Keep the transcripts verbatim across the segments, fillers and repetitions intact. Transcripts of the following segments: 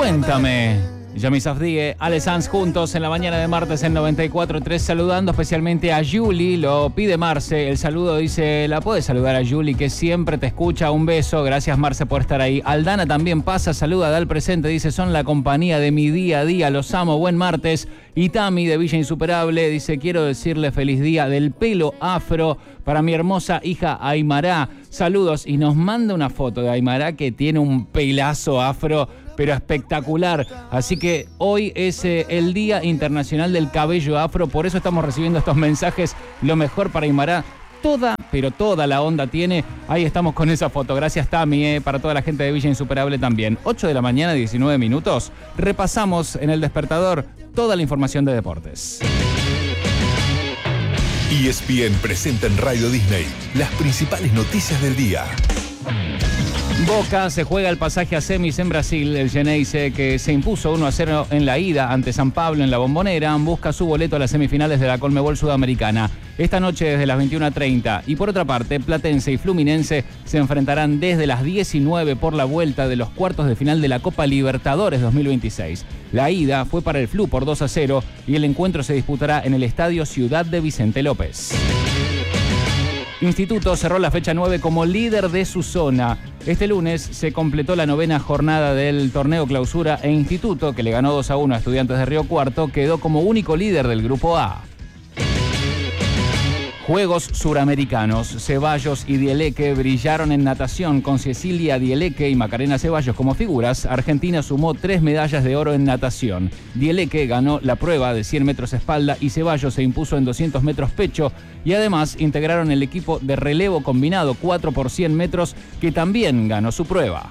Cuéntame. Yami Safdie, Ale Sanz juntos en la mañana de martes en noventa y cuatro punto tres, saludando especialmente a Juli. Lo pide Marce, el saludo dice, la puedes saludar a Juli que siempre te escucha. Un beso, gracias Marce por estar ahí. Aldana también pasa, saluda, da el presente, dice, son la compañía de mi día a día, los amo, buen martes. Y Tami de Villa Insuperable dice, quiero decirle feliz día del pelo afro para mi hermosa hija Aymara. Saludos, y nos manda una foto de Aymara que tiene un pelazo afro, pero espectacular. Así que hoy es eh, el Día Internacional del Cabello Afro, por eso estamos recibiendo estos mensajes. Lo mejor para Aymara, toda, pero toda la onda tiene. Ahí estamos con esa foto. Gracias, Tami, eh, para toda la gente de Villa Insuperable también. ocho de la mañana, diecinueve minutos. Repasamos en el despertador toda la información de deportes. E S P N presenta en Radio Disney las principales noticias del día. Boca se juega el pasaje a semis en Brasil. El Geneise, que se impuso uno a cero en la ida ante San Pablo en la Bombonera, busca su boleto a las semifinales de la Conmebol Sudamericana esta noche desde las veintiuna treinta. Y por otra parte, Platense y Fluminense se enfrentarán desde las diecinueve por la vuelta de los cuartos de final de la Copa Libertadores dos mil veintiséis. La ida fue para el Flu por dos a cero y el encuentro se disputará en el Estadio Ciudad de Vicente López. Instituto cerró la fecha nueve como líder de su zona. Este lunes se completó la novena jornada del torneo clausura e Instituto, que le ganó dos a uno a Estudiantes de Río Cuarto, quedó como único líder del grupo A. Juegos Suramericanos. Ceballos y Dieleque brillaron en natación con Cecilia Dieleque y Macarena Ceballos como figuras. Argentina sumó tres medallas de oro en natación. Dieleque ganó la prueba de cien metros espalda y Ceballos se impuso en doscientos metros pecho, y además integraron el equipo de relevo combinado cuatro por cien metros, que también ganó su prueba.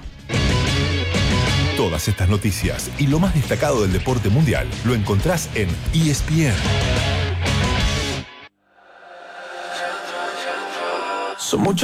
Todas estas noticias y lo más destacado del deporte mundial lo encontrás en E S P N. Son muchos